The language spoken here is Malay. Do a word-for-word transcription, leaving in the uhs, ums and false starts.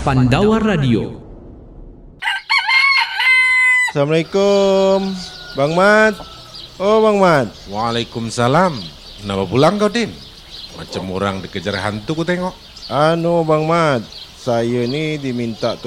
Pandawa Radio. Assalamualaikum, Bang Mat. Oh, Bang Mat. Waalaikumsalam. Kenapa pulang kau, Din? Macam orang dikejar hantu ku tengok. Anu, Bang Mat, saya ni diminta